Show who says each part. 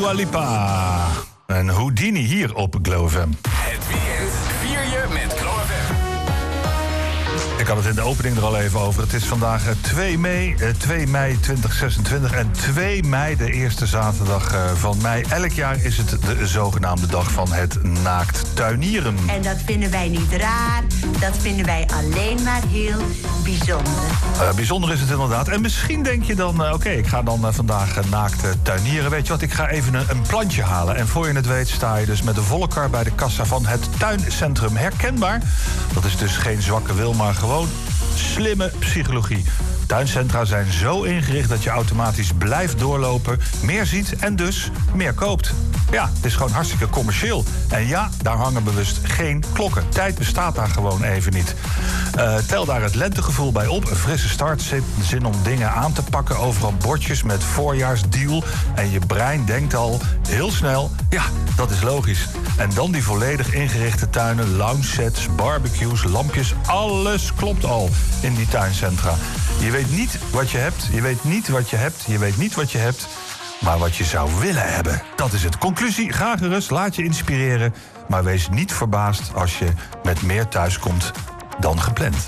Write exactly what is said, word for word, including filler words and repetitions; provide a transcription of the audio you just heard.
Speaker 1: Dua Lipa. En Houdini hier op Glow F M.
Speaker 2: Het weekend vier je met Glow F M.
Speaker 1: Ik had het in de opening er al even over. Het is vandaag twee mei, twee mei tweeduizend zesentwintig. En twee mei, de eerste zaterdag van mei. Elk jaar is het de zogenaamde dag van het naakt tuinieren.
Speaker 3: En dat vinden wij niet raar. Dat vinden wij alleen maar heel bijzonder.
Speaker 1: Uh, bijzonder is het inderdaad. En misschien denk je dan, uh, oké, okay, ik ga dan uh, vandaag uh, naakt uh, tuinieren. Weet je wat, ik ga even een, een plantje halen. En voor je het weet sta je dus met de volle kar bij de kassa van het tuincentrum. Herkenbaar. Dat is dus geen zwakke wil, maar gewoon slimme psychologie. Tuincentra zijn zo ingericht dat je automatisch blijft doorlopen, meer ziet en dus meer koopt. Ja, het is gewoon hartstikke commercieel. En ja, daar hangen bewust geen klokken. Tijd bestaat daar gewoon even niet. Uh, tel daar het lentegevoel bij op. Een frisse start, zin om dingen aan te pakken. Overal bordjes met voorjaarsdeal. En je brein denkt al heel snel, ja, dat is logisch. En dan die volledig ingerichte tuinen, lounge sets, barbecues, lampjes. Alles klopt al in die tuincentra. Je weet niet wat je hebt, je weet niet wat je hebt, je weet niet wat je hebt, maar wat je zou willen hebben. Dat is het. Conclusie, ga gerust, laat je inspireren, maar wees niet verbaasd als je met meer thuis komt dan gepland.